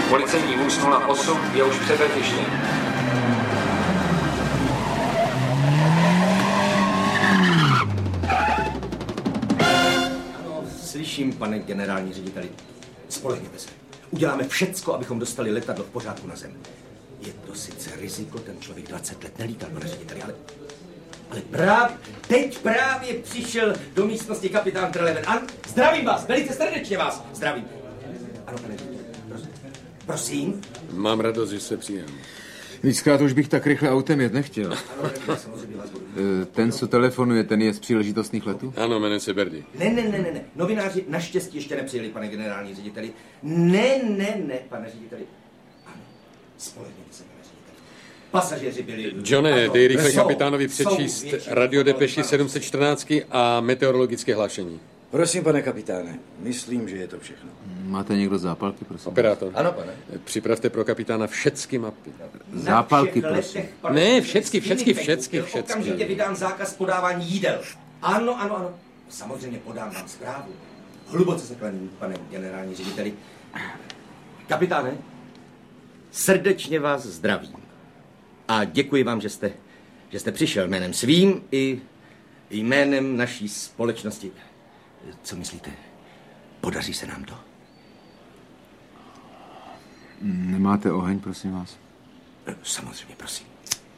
Policejní vůz 08 je už před letištěm. Ano, slyším, pane generální řediteli. Spolehněte se. Uděláme všecko, abychom dostali letadlo v pořádku na zem. Je to sice riziko, ten člověk 20 let nelítal, pane řediteli, ale teď právě přišel do místnosti kapitán Treleven. Zdravím vás, velice srdečně vás zdravím. Ano, pane řediteli, prosím. Mám radost, že se přijel. Víckrát už bych tak rychle autem jet nechtěl. Ten, co telefonuje, ten je z příležitostných letů? Ano, jmenuje se Berdy. Ne. Novináři naštěstí ještě nepřijeli, pane generální řediteli. Ne, pane řediteli. Ano, spolehněte se, pane řediteli. Pasažéři byli... Johne, dej rychle kapitánovi přečíst radiodepeši 714 a meteorologické hlášení. Prosím, pane kapitáne, myslím, že je to všechno. Máte někdo zápalky, prosím? Operátor. Ano, pane. Připravte pro kapitána všechny mapy. Zápalky, prosím. Ne, všechny. Okamžitě vydám zákaz podávání jídel. Ano. Samozřejmě podám vám zprávu. Hluboce se klaním, pane generální řediteli. Kapitáne, srdečně vás zdravím. A děkuji vám, že jste přišel jménem svým i jménem naší společnosti. Co myslíte? Podaří se nám to? Nemáte oheň, prosím vás? Samozřejmě, prosím.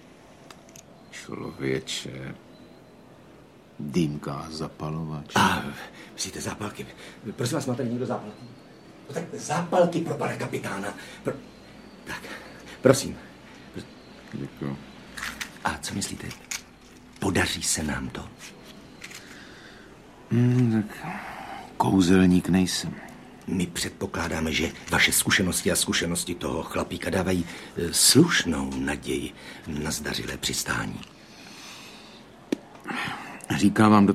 Člověče. Dýmka, zapalovač. Myslíte zápalky? Prosím vás, máte někdo zápalky? No tak zápalky pro pana kapitána. Tak, prosím. Děkuji. A co myslíte? Podaří se nám to? Tak kouzelník nejsem. My předpokládáme, že vaše zkušenosti a zkušenosti toho chlapíka dávají slušnou naději na zdařilé přistání. Říká vám